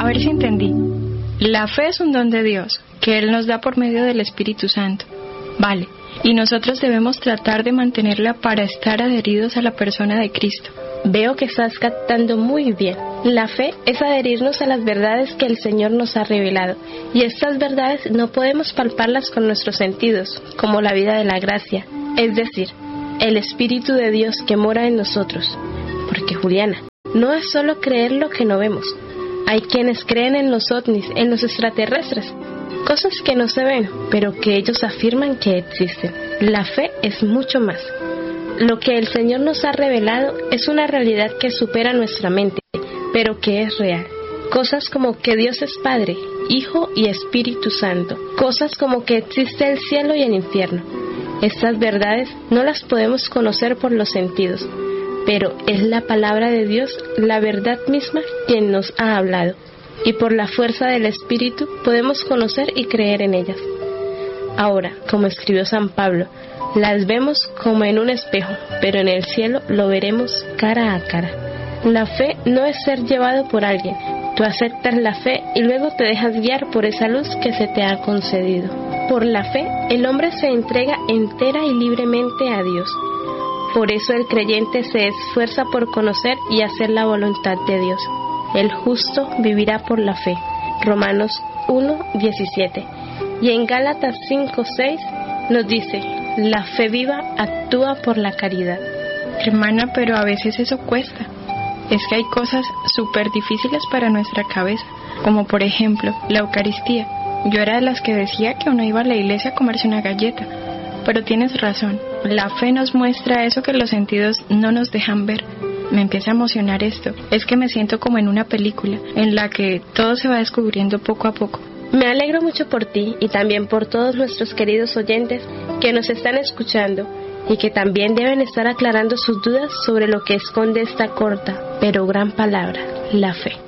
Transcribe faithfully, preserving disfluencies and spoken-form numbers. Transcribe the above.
A ver si entendí. La fe es un don de Dios, que Él nos da por medio del Espíritu Santo. Vale, y nosotros debemos tratar de mantenerla para estar adheridos a la persona de Cristo. Veo que estás captando muy bien. La fe es adherirnos a las verdades que el Señor nos ha revelado, y estas verdades no podemos palparlas con nuestros sentidos, como la vida de la gracia, es decir, el Espíritu de Dios que mora en nosotros. Porque, Juliana, no es solo creer lo que no vemos. Hay quienes creen en los ovnis, en los extraterrestres, cosas que no se ven, pero que ellos afirman que existen. La fe es mucho más. Lo que el Señor nos ha revelado es una realidad que supera nuestra mente, pero que es real. Cosas como que Dios es Padre, Hijo y Espíritu Santo. Cosas como que existe el cielo y el infierno. Estas verdades no las podemos conocer por los sentidos, pero es la palabra de Dios, la verdad misma, quien nos ha hablado. Y por la fuerza del Espíritu podemos conocer y creer en ellas. Ahora, como escribió San Pablo, las vemos como en un espejo, pero en el cielo lo veremos cara a cara. La fe no es ser llevado por alguien. Tú aceptas la fe y luego te dejas guiar por esa luz que se te ha concedido. Por la fe, el hombre se entrega entera y libremente a Dios. Por eso el creyente se esfuerza por conocer y hacer la voluntad de Dios. El justo vivirá por la fe. Romanos uno, diecisiete. Y en Gálatas cinco, seis nos dice: la fe viva actúa por la caridad. Hermana, pero a veces eso cuesta. Es que hay cosas súper difíciles para nuestra cabeza, como por ejemplo la Eucaristía. Yo era de las que decía que uno iba a la iglesia a comerse una galleta, pero tienes razón, la fe nos muestra eso que los sentidos no nos dejan ver. Me empieza a emocionar esto, es que me siento como en una película, en la que todo se va descubriendo poco a poco. Me alegro mucho por ti y también por todos nuestros queridos oyentes que nos están escuchando y que también deben estar aclarando sus dudas sobre lo que esconde esta corta pero gran palabra, la fe.